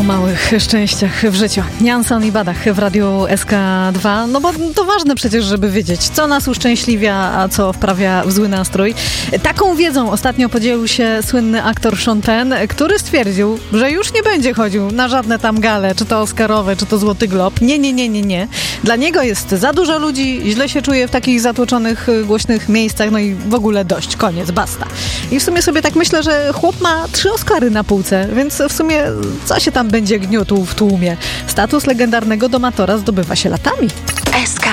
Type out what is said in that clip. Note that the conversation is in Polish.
małych szczęściach w życiu. Janson i Badach w Radiu SK2. No bo to ważne przecież, żeby wiedzieć, co nas uszczęśliwia, a co wprawia w zły nastrój. Taką wiedzą ostatnio podzielił się słynny aktor Sean Penn, który stwierdził, że już nie będzie chodził na żadne tam gale, czy to Oscarowe, czy to Złoty Glob. Nie. Dla niego jest za dużo ludzi, źle się czuje w takich zatłoczonych, głośnych miejscach, no i w ogóle dość, koniec, basta. I w sumie sobie tak myślę, że chłop ma 3 Oscary na półce, więc w sumie co się tam będzie gniótł w tłumie? Status legendarnego domatora zdobywa się latami. SK.